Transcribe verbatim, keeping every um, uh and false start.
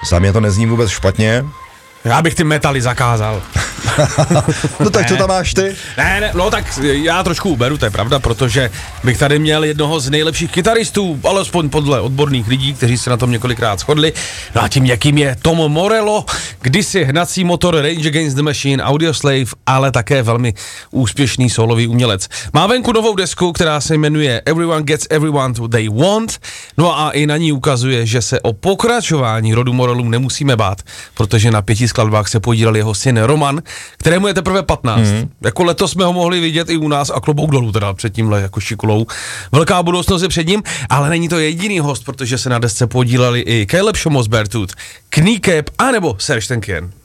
Za mě to nezní vůbec špatně. Já bych ty metaly zakázal. No tak co tam máš ty? Ne, ne, no tak já trošku uberu, to je pravda, protože bych tady měl jednoho z nejlepších kytaristů, alespoň podle odborných lidí, kteří se na tom několikrát shodli. No a tím někým je Tom Morello, kdysi hnací motor Rage Against the Machine, Audioslave, ale také velmi úspěšný solový umělec. Má venku novou desku, která se jmenuje Everyone Gets Everyone What They Want, no a i na ní ukazuje, že se o pokračování rodu Morellů nemusíme bát, protože na pěti skladbách se podílel jeho syn Roman, kterému je teprve patnáct. Mm. Jako letos jsme ho mohli vidět i u nás a klobouk dolů teda před tímhle jako šikulou. Velká budoucnost je před ním, ale není to jediný host, protože se na desce podíleli i Caleb Shomos Bertut, Kneecap a nebo Serge Tankian.